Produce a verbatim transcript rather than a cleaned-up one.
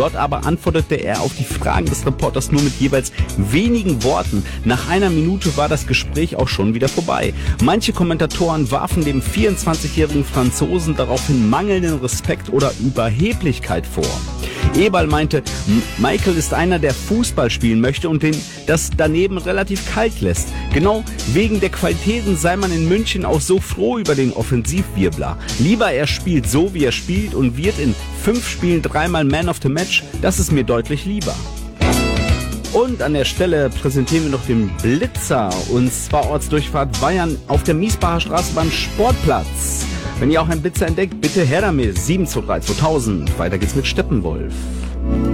Dort aber antwortete er auf die Fragen des Reporters nur mit jeweils wenigen Worten. Nach einer Minute war das Gespräch auch schon wieder vorbei. Manche Kommentatoren warfen dem vierundzwanzigjährigen Franzosen daraufhin mangelnden Respekt oder Überheblichkeit vor. Eberl meinte, Michael ist einer, der Fußball spielen möchte und den das daneben relativ kalt lässt. Genau wegen der Qualitäten sei man in München auch so froh über den Offensivwirbler. Lieber er spielt so, wie er spielt und wird in fünf Spielen dreimal Man of the Match. Das ist mir deutlich lieber. Und an der Stelle präsentieren wir noch den Blitzer, und zwar Ortsdurchfahrt Bayern auf der Miesbacher Straße beim Sportplatz. Wenn ihr auch einen Blitzer entdeckt, bitte her damit. sieben zwei drei zweitausend. Weiter geht's mit Steppenwolf.